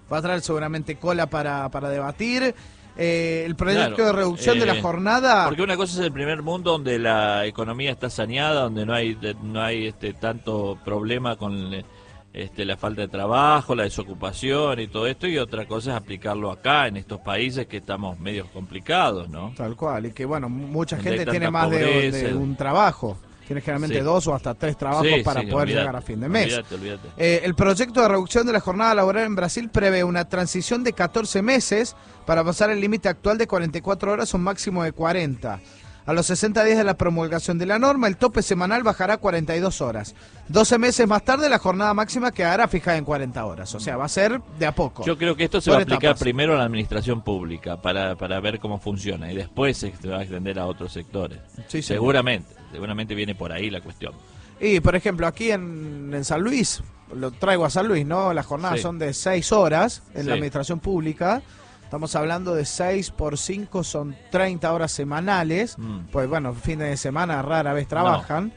va a traer seguramente cola para debatir. El proyecto Claro, de reducción de la jornada... Porque una cosa es el primer mundo donde la economía está saneada, donde no hay tanto problema con la falta de trabajo, la desocupación y todo esto, y otra cosa es aplicarlo acá, en estos países que estamos medio complicados, ¿no? Tal cual, y que bueno, mucha Donde hay gente tanta tiene más de pobreza. un trabajo. Tiene generalmente Sí. 2 o hasta 3 trabajos para poder olvídate, llegar a fin de mes. Olvídate. El proyecto de reducción de la jornada laboral en Brasil prevé una transición de 14 meses para pasar el límite actual de 44 horas a un máximo de 40. A los 60 días de la promulgación de la norma, el tope semanal bajará a 42 horas. 12 meses más tarde, la jornada máxima quedará fijada en 40 horas. O sea, va a ser de a poco. Yo creo que esto se va a aplicar primero a la administración pública para ver cómo funciona y después se va a extender a otros sectores. Sí, Seguramente viene por ahí la cuestión. Y, por ejemplo, aquí en San Luis, lo traigo a San Luis, ¿no? Las jornadas Sí. son de 6 horas en Sí. la administración pública. Estamos hablando de 6 por 5 son 30 horas semanales. Pues bueno, fines de semana rara vez trabajan.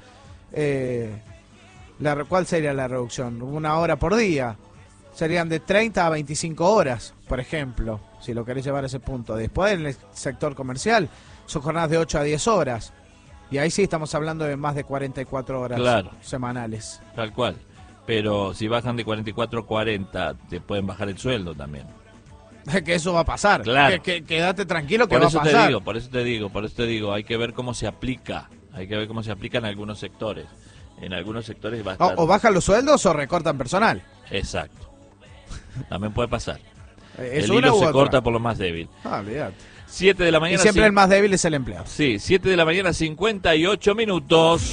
¿Cuál sería la reducción? 1 hora por día. Serían de 30 a 25 horas, por ejemplo, si lo querés llevar a ese punto. Después en el sector comercial son jornadas de 8 a 10 horas. Y ahí sí estamos hablando de más de 44 horas semanales. Tal cual. Pero si bajan de 44 a 40, te pueden bajar el sueldo también. Que eso va a pasar. Claro. Quédate tranquilo que por va a eso pasar. Por eso te digo, hay que ver cómo se aplica. Hay que ver cómo se aplica en algunos sectores. En algunos sectores va a estar... O bajan los sueldos o recortan personal. Exacto. También puede pasar. ¿Es el una hilo u se otra? corta por lo más débil. Olvídate. 7 de la mañana. Y siempre el más débil es el empleado. Sí, 7 de la mañana, 58 minutos.